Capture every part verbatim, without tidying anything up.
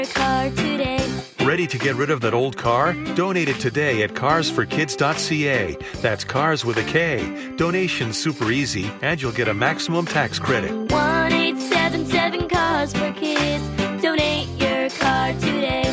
car today. Ready to get rid of that old car? Donate it today at cars for kids dot c a. That's cars with a K. Donation's super easy, and you'll get a maximum tax credit. one eight seven seven Cars for Kids. Donate your car today.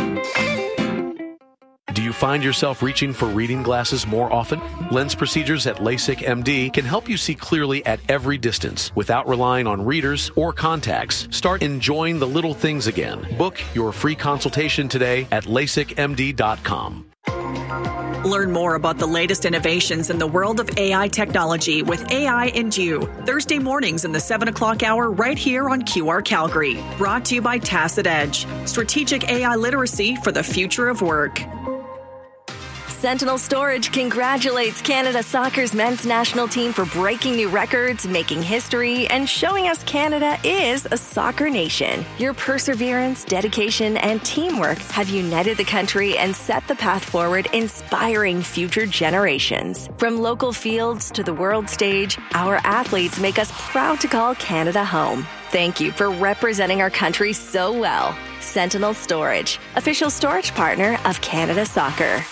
Do you find yourself reaching for reading glasses more often? Lens procedures at LASIK M D can help you see clearly at every distance without relying on readers or contacts. Start enjoying the little things again. Book your free consultation today at lasik m d dot com. Learn more about the latest innovations in the world of A I technology with A I and You, Thursday mornings in the seven o'clock hour right here on Q R Calgary. Brought to you by Tacit Edge, strategic A I literacy for the future of work. Sentinel Storage congratulates Canada Soccer's men's national team for breaking new records, making history, and showing us Canada is a soccer nation. Your perseverance, dedication, and teamwork have united the country and set the path forward, inspiring future generations. From local fields to the world stage, our athletes make us proud to call Canada home. Thank you for representing our country so well. Sentinel Storage, official storage partner of Canada Soccer.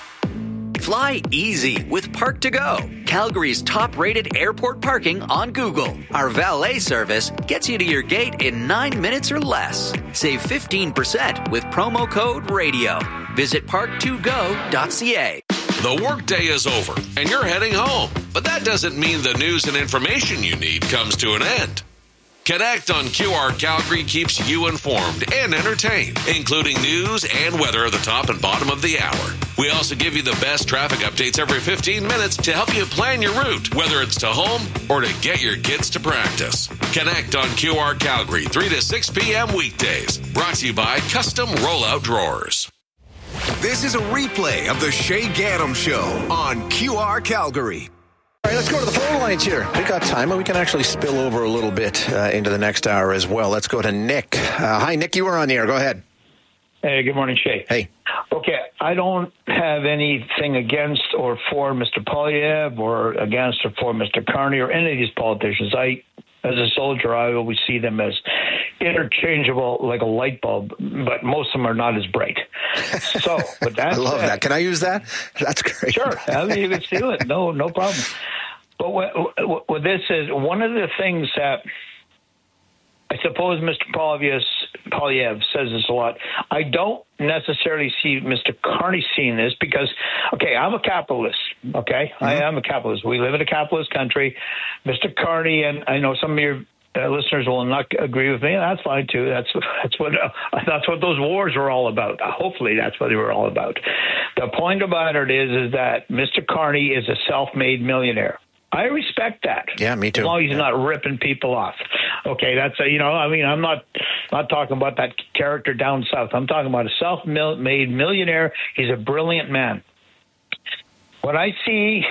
Fly easy with Park to Go, Calgary's top-rated airport parking on Google. Our valet service gets you to your gate in nine minutes or less. Save fifteen percent with promo code RADIO. Visit park to go dot c a. The workday is over and you're heading home, but that doesn't mean the news and information you need comes to an end. Connect on Q R Calgary keeps you informed and entertained, including news and weather at the top and bottom of the hour. We also give you the best traffic updates every fifteen minutes to help you plan your route, whether it's to home or to get your kids to practice. Connect on Q R Calgary, three to six p.m. weekdays. Brought to you by Custom Rollout Drawers. This is a replay of the Shay Gaddam Show on Q R Calgary. All right, let's go to the phone lines here. We got time, and we can actually spill over a little bit uh, into the next hour as well. Let's go to Nick. Uh, hi, Nick. You were on the air. Go ahead. Hey, good morning, Shay. Hey. Okay, I don't have anything against or for Mister Poilievre or against or for Mister Carney or any of these politicians. I, as a soldier, I always see them as interchangeable like a light bulb, but most of them are not as bright. So, but that's I love that. Can I use that? That's great. Sure. I mean, you can steal it. No, no problem. But what, what this is, one of the things that I suppose Mister Poilievre Poilievre says this a lot. I don't necessarily see Mister Carney seeing this because, okay, I'm a capitalist, okay? Mm-hmm. I am a capitalist. We live in a capitalist country. Mister Carney, and I know some of your uh, listeners will not agree with me, and that's fine too. That's that's what uh, that's what those wars were all about. Hopefully that's what they were all about. The point about it is, is that Mister Carney is a self-made millionaire. I respect that. Yeah, me too. As long as he's yeah. not ripping people off. Okay, that's a, you know, I mean, I'm not not talking about that character down south. I'm talking about a self-made millionaire. He's a brilliant man. When I see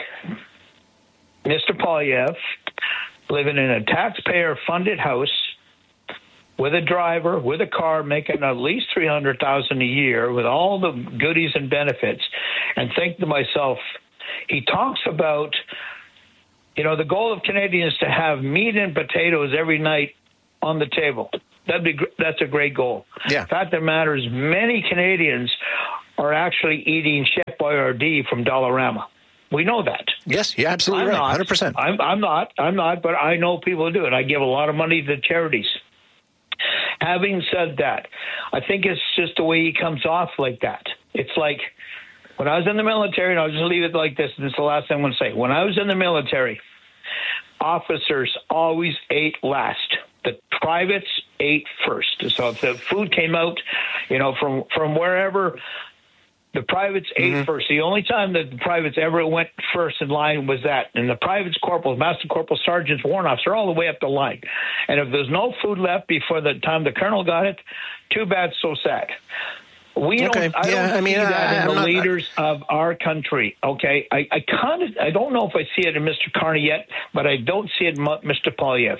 Mister Poilievre living in a taxpayer-funded house with a driver, with a car, making at least three hundred thousand dollars a year, with all the goodies and benefits, and think to myself, he talks about, you know, the goal of Canadians to have meat and potatoes every night on the table. That'd be that's a great goal. Yeah. The fact of the matter is, many Canadians are actually eating Chef Boyardee from Dollarama. We know that. Yes, you're absolutely I'm right. Not, one hundred percent. I'm, I'm not. I'm not. But I know people who do it. I give a lot of money to charities. Having said that, I think it's just the way he comes off like that. It's like, when I was in the military, and I'll just leave it like this, and this is the last thing I'm going to say. When I was in the military, officers always ate last. The privates ate first. So if the food came out, you know, from, from wherever, the privates ate mm-hmm. first. The only time that the privates ever went first in line was that. And the privates, corporals, master corporals, sergeants, warrant officers, all the way up the line. And if there's no food left before the time the colonel got it, too bad, so sad. We okay. don't. I yeah, don't I mean, see that I, in I'm the not, leaders of our country. Okay, I, I kind of. I don't know if I see it in Mister Carney yet, but I don't see it in Mister Poilievre.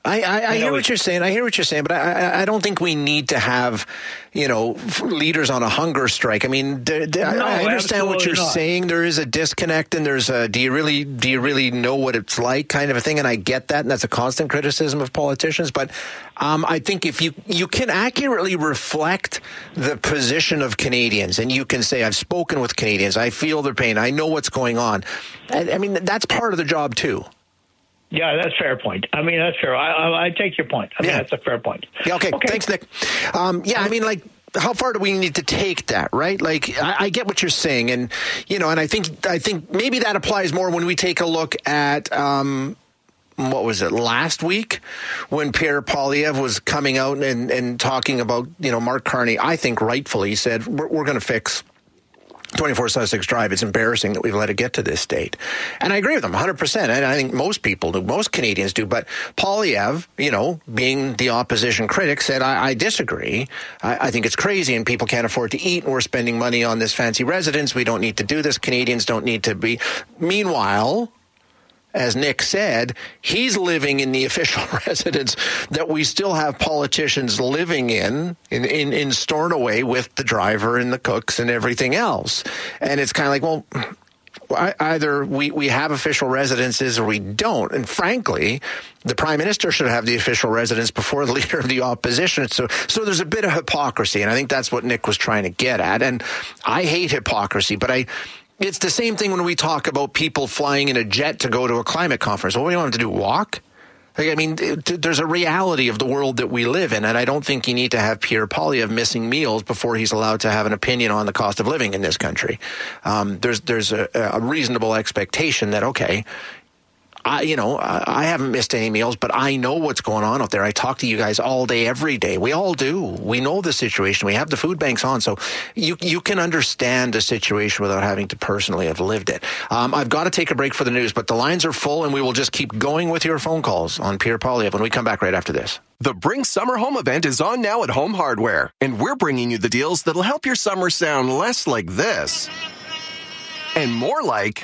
I, I, I You hear know, what you're saying. I hear what you're saying, but I, I, I don't think we need to have, you know, leaders on a hunger strike. I mean, d- d- No, I understand what you're absolutely not. saying. There is a disconnect, and there's a do you really do you really know what it's like kind of a thing, and I get that, and that's a constant criticism of politicians. But um, I think if you you can accurately reflect the position of Canadians, and you can say, I've spoken with Canadians, I feel their pain, I know what's going on. I, I mean, that's part of the job too. Yeah, that's a fair point. I mean, that's fair. I, I, I take your point. I mean, Yeah. that's a fair point. Yeah, okay. Okay. Thanks, Nick. Um, yeah, I mean, like, how far do we need to take that, right? Like, I, I get what you're saying, and you know, and I think I think maybe that applies more when we take a look at um, what was it last week when Pierre Poilievre was coming out and, and talking about, you know, Mark Carney. I think rightfully said we're, we're going to fix twenty-four Sussex Drive. It's embarrassing that we've let it get to this state. And I agree with them one hundred percent. And I think most people do, most Canadians do. But Poilievre, you know, being the opposition critic, said, I, I disagree. I, I think it's crazy and people can't afford to eat and we're spending money on this fancy residence. We don't need to do this. Canadians don't need to be. Meanwhile, as Nick said, he's living in the official residence that we still have politicians living in, in, in, in Stornoway with the driver and the cooks and everything else. And it's kind of like, well, either we, we have official residences or we don't. And frankly, the prime minister should have the official residence before the leader of the opposition. So, so there's a bit of hypocrisy. And I think that's what Nick was trying to get at. And I hate hypocrisy, but I... It's the same thing when we talk about people flying in a jet to go to a climate conference. What do you want them to do, walk? Like, I mean, it, there's a reality of the world that we live in, and I don't think you need to have Pierre Poilievre missing meals before he's allowed to have an opinion on the cost of living in this country. Um, there's there's a, a reasonable expectation that, okay, I, you know, I haven't missed any meals, but I know what's going on out there. I talk to you guys all day, every day. We all do. We know the situation. We have the food banks on, so you you can understand a situation without having to personally have lived it. Um, I've got to take a break for the news, but the lines are full, and we will just keep going with your phone calls on Pierre Poilievre when we come back right after this. The Bring Summer Home event is on now at Home Hardware, and we're bringing you the deals that'll help your summer sound less like this and more like...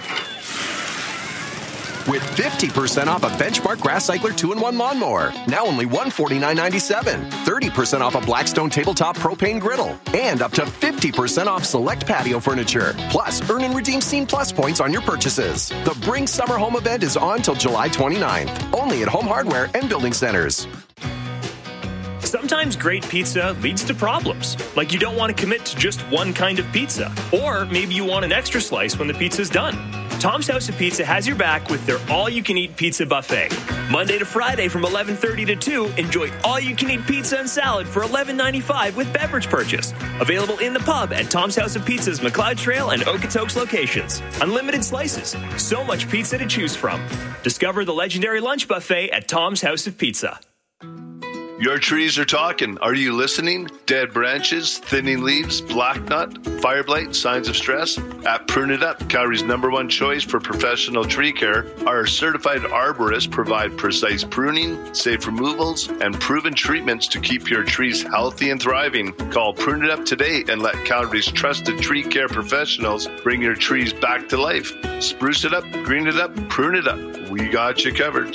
with fifty percent off a Benchmark Grass Cycler two in one lawnmower, now only one hundred forty-nine ninety-seven. thirty percent off a Blackstone Tabletop Propane Griddle, and up to fifty percent off select patio furniture. Plus, earn and redeem Scene Plus points on your purchases. The Bring Summer Home event is on till July twenty-ninth, only at Home Hardware and Building Centers. Sometimes great pizza leads to problems, like you don't want to commit to just one kind of pizza, or maybe you want an extra slice when the pizza's done. Tom's House of Pizza has your back with their all-you-can-eat pizza buffet. Monday to Friday from eleven thirty to two, enjoy all-you-can-eat pizza and salad for eleven ninety-five with beverage purchase. Available in the pub at Tom's House of Pizza's McLeod Trail and Okotoks locations. Unlimited slices, so much pizza to choose from. Discover the legendary lunch buffet at Tom's House of Pizza. Your trees are talking. Are you listening? Dead branches, thinning leaves, black nut, fire blight, signs of stress? At Prune It Up, Calgary's number one choice for professional tree care, our certified arborists provide precise pruning, safe removals, and proven treatments to keep your trees healthy and thriving. Call Prune It Up today and let Calgary's trusted tree care professionals bring your trees back to life. Spruce it up, green it up, prune it up. We got you covered.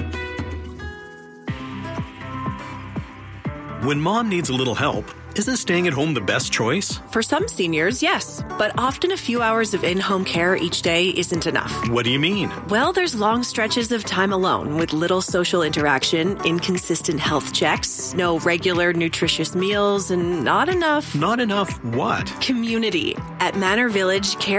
When mom needs a little help, isn't staying at home the best choice? For some seniors, yes. But often a few hours of in-home care each day isn't enough. What do you mean? Well, there's long stretches of time alone with little social interaction, inconsistent health checks, no regular nutritious meals, and not enough... Not enough what? Community. At Manor Village, care